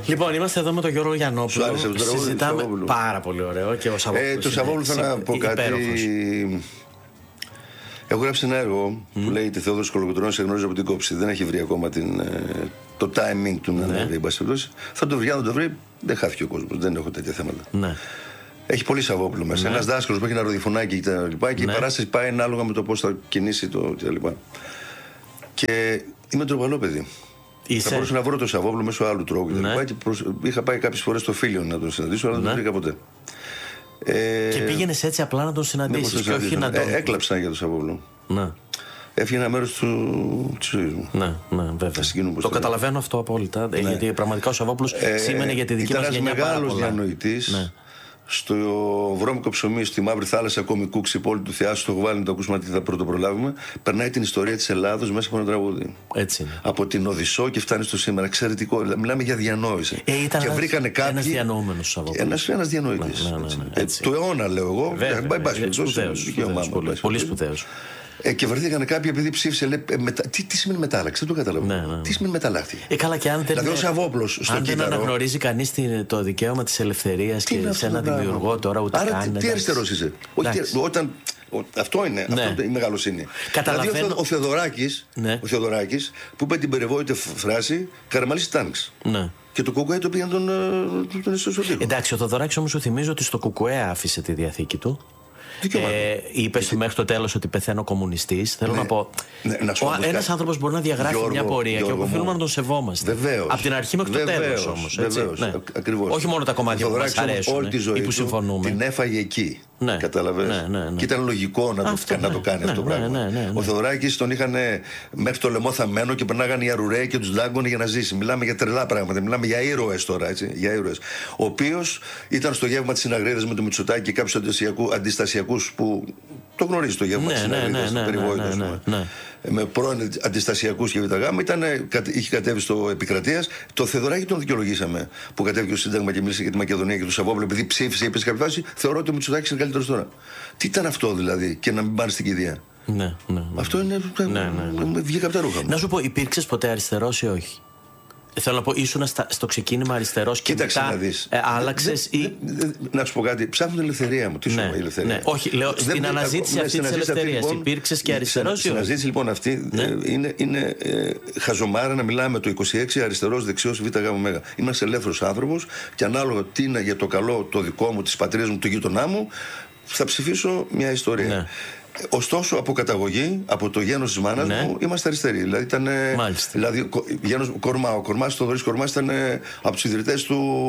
Λοιπόν, είμαστε εδώ με τον Γιώργο Γιαννόπουλο. Συζητάμε. Πάρα πολύ ωραίο. Και ο Σαββόπουλος. Το Σαββόπουλο θέλω να πω κάτι. Έχω γράψει ένα έργο που λέγεται Θεόδωρος Κολοκοτρώνης, σε γνώριζε από την κόψη. Δεν έχει βρει ακόμα το timing του να ανέβει. Θα το βρει, αν δεν το βρει, δεν χάθηκε ο κόσμος. Δεν έχω τέτοια θέματα. Ναι. Έχει πολύ Σαββόπουλο μέσα. Ένας δάσκαλος που έχει ένα ροδιφωνάκι κτλ. Και η παράσταση πάει ανάλογα με το πώς θα κινήσει το κτλ. Και είμαι τροπαλό παιδί. Θα μπορούσα να βρω το Σαββόπουλο μέσω άλλου τρόπου κτλ. Και είχα πάει κάποιες φορές στο Φίλιο να τον συναντήσω, αλλά δεν τον βρήκα ποτέ. Και πήγαινες έτσι απλά να τον συναντήσεις και όχι να τον. Έκλαψα για τον Σαββόπουλο. Έφυγε ένα μέρος της ζωής μου. Ναι, βέβαια. Το καταλαβαίνω αυτό απόλυτα. Γιατί πραγματικά ο Σαββόπουλος σήμαινε για τη δική μας γενιά. Ήταν ένας μεγάλος διανοητής. Στο βρώμικο ψωμί, στη μαύρη θάλασσα κομικού ξυπόλου του Θεάσου, στο Γουβάλι, να το ακούσουμε τι θα πρωτοπρολάβουμε. Περνάει την ιστορία της Ελλάδος μέσα από ένα τραγούδι. Έτσι είναι. Από την Οδυσσό και φτάνει στο σήμερα. Εξαιρετικό. Μιλάμε για διανόηση. Και βρήκανε κάποιοι. Ένας διανοούμενος Σαββόπουλος. Ένας διανοητής. Του αιώνα, λέω εγώ. Πολύ σπουδαίος. Και βρεθήκαν κάποιοι επειδή ψήφισε. Λέει, τι σημαίνει μετάλλαξη, δεν το καταλαβαίνω. Τι σημαίνει μεταλλάχτη. Καλά, και αν δεν, δηλαδή, ο Σαββόπουλος στο αν κύτταρο, δεν αναγνωρίζει κανείς το δικαίωμα της ελευθερίας και σε έναν δημιουργό τώρα, ούτε άρα, καν. Τι αριστερός είσαι. Αυτό είναι η μεγαλοσύνη. Δηλαδή ο Θεοδωράκης που είπε την περιβόητη φράση «Καραμαλής τάγκς». Και το Κουκουέ το πήγαν τον ιστοσωτήριο. Εντάξει, ο Θεοδωράκης όμως σου θυμίζω ότι στο Κουκουέ άφησε τη διαθήκη του. Είπε μέχρι το τέλος ότι πεθαίνω κομμουνιστής. Θέλω να πω. Ένας άνθρωπος μπορεί να διαγράφει μια πορεία και οφείλουμε να τον σεβόμαστε. Από την αρχή μέχρι το τέλος όμως. Όχι μόνο τα κομμάτια που μας αρέσουν ή που συμφωνούμε. Την έφαγε εκεί. Κατάλαβες. Και ήταν λογικό να το κάνει αυτό το πράγμα. Ο Θεοδωράκης τον είχαν μέχρι το λαιμό θαμμένο και περνάγανε οι αρουραίοι και τους δάγκωνε για να ζήσει. Μιλάμε για τρελά πράγματα. Μιλάμε για ήρωες τώρα. Ο οποίος ήταν στο γεύμα της Συναγρίδας με το Μητσοτάκη και κάποιους αντιστασιακούς που το γνωρίζει το γεύμα της Συναγρίδας, το περιβόητο. Με πρώην αντιστασιακούς και ΒΓ, είχε κατέβει στο Επικρατείας. Το Θεοδωράκη τον δικαιολογήσαμε που κατέβηκε στο Σύνταγμα και μίλησε για τη Μακεδονία και του Σαββόπουλο, επειδή ψήφισε, είπε σε κάποια φάση, θεωρώ ότι ο Μητσοτάκης είναι καλύτερος τώρα. Τι ήταν αυτό δηλαδή, και να μην πάνε στην κηδεία. Αυτό είναι. Βγήκα από τα ρούχα μου. Να σου πω, υπήρξες ποτέ αριστερός ή όχι? Θέλω να πω, ήσουν στο ξεκίνημα αριστερός και μετά άλλαξες ή. Να σου πω κάτι, ψάχνω την ελευθερία μου. Τι σου είπα, η ελευθερία. Όχι, λέω στην αναζήτηση αυτή της ελευθερίας. Υπήρξες και αριστερός ή όχι? Στην αναζήτηση λοιπόν αυτή είναι χαζομάρα να μιλάμε το 26 αριστερός, δεξιός, ΒΓ. Είμαστε ελεύθερος άνθρωπος και ανάλογα τι είναι για το καλό το δικό μου, της πατρίδας μου, του γείτονά μου, θα ψηφίσω μια ιστορία. Ωστόσο, από καταγωγή, από το γένος της μάνας μου, είμαστε αριστεροί. Δηλαδή, ο Κορμάς, Θοδωρής Κορμάς, ήταν από τους ιδρυτές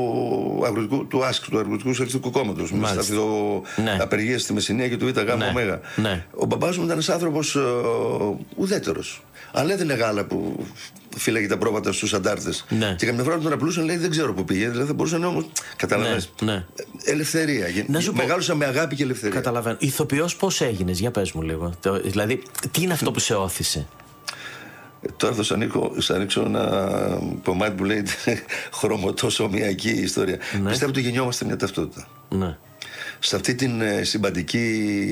του ΑΣΚ, του Αγροτικού Σοσιαλιστικού Κόμματος. Με απεργίες στη Μεσσηνία και του ΒΓ. Ο μπαμπάς μου ήταν ένας άνθρωπος ουδέτερος. Αλλά έδινε γάλα που φύλαγε τα πρόβατα στους αντάρτες. Και καμιά φορά τον απλούσαν, λέει, δεν ξέρω που πήγε. Δηλαδή θα μπορούσαν όμως. Καταλαβαίνεις. Ελευθερία. Μεγάλωσα με αγάπη και ελευθερία. Καταλαβαίνω. Ηθοποιός πώς έγινες, για πες μου λίγο. Δηλαδή, τι είναι αυτό που σε όθησε? Τώρα θα σου ανοίξω ένα κομμάτι που λέει χρωματοσωμιακή ιστορία. Πιστεύω ότι γεννιόμαστε μια ταυτότητα. Σε αυτή την συμπαντική,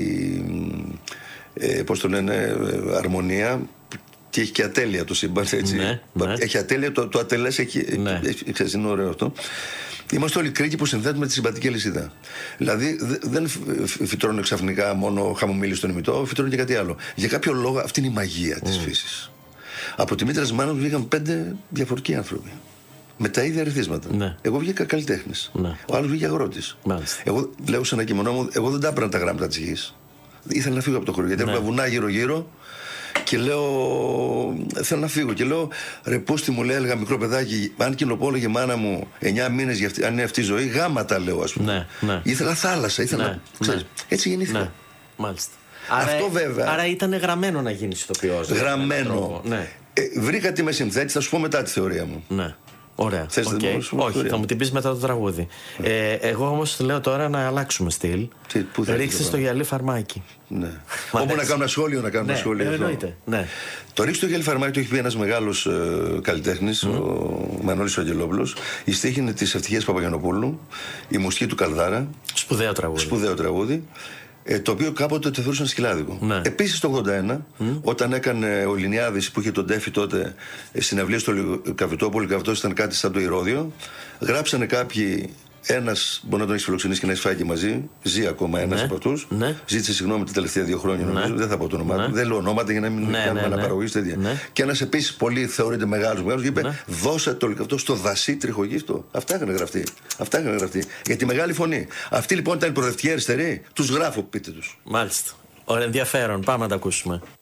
πώς το λένε, αρμονία. Και έχει και ατέλεια το σύμπαν, έτσι. Έχει ατέλεια, το ατελές είναι ωραίο αυτό. Είμαστε όλοι κρίκοι που συνδέουμε τη συμπαντική αλυσίδα. Δηλαδή δεν φυτρώνουν ξαφνικά μόνο χαμομήλι στον ημιτό, φυτρώνουν και κάτι άλλο. Για κάποιο λόγο αυτή είναι η μαγεία της φύσης. Από τη μήτρα της μάνας μου βγήκαν 5 διαφορετικοί άνθρωποι. Με τα ίδια ερεθίσματα. Εγώ βγήκα καλλιτέχνης. Ο άλλος βγήκε αγρότης. Εγώ λέω σε ένα κείμενό μου, εγώ δεν τα έπαιρνα τα γράμματα της γης. Ήθελα να φύγω από το χωριό γιατί έβλεπα βουνά γύρω-γύρω. Και λέω, θέλω να φύγω. Και λέω, ρε πούστη μου, λέει, έλεγα μικρό παιδάκι, αν κοινοπόλεγε μάνα μου 9 μήνες για αν είναι αυτή η ζωή, γάματα λέω, ας πούμε. Ήθελα θάλασσα, ξέρεις, έτσι γεννήθηκα. Μάλιστα. Αυτό βέβαια. Άρα ήταν γραμμένο να γίνεις ηθοποιός. Γραμμένο. Βρήκα τι με συνθέτει, θα σου πω μετά τη θεωρία μου. Ωραία. Όχι, θα μου την πεις μετά το τραγούδι. Εγώ όμως λέω τώρα να αλλάξουμε στυλ. Ρίξτε στο γυαλί φαρμάκι. Όπου να κάνω ένα σχόλιο, να σχόλιο. Εννοείται. Το ρίξτε στο γυαλί φαρμάκι το έχει πει ένας μεγάλος καλλιτέχνης, ο Μανώλης Αγγελόπουλος. Η στίχη είναι της Ευτυχίας Παπαγιαννοπούλου, η μουσική του Καλδάρα. Σπουδαίο τραγούδι. Το οποίο κάποτε το θεωρούσαν σκυλάδικο. Ναι. Επίσης το 1981, όταν έκανε ο Λινιάδης που είχε τον Τέφη τότε συναυλίες στο Καβιτόπολο, και αυτός ήταν κάτι σαν το Ηρώδιο, γράψανε κάποιοι. Ένας μπορεί να τον έχει φιλοξενήσει και να έχει φάει και μαζί. Ζει ακόμα ένας από αυτούς. Ναι. Ζήτησε συγγνώμη τα τελευταία 2 χρόνια, νομίζω. Δεν θα πω το όνομά του. Δεν λέω ονόματα για να μην κάνουμε αναπαραγωγή τέτοια. Και ένας επίσης πολύ θεωρείται μεγάλος είπε: δώσε το αυτό στο δασί τριχογύφτο. Αυτά είχαν γραφτεί. Για τη μεγάλη φωνή. Αυτή λοιπόν ήταν η προοδευτική αριστερή. Τους γράφω, πείτε τους. Μάλιστα. Ωραία, ενδιαφέρον. Πάμε να τα ακούσουμε.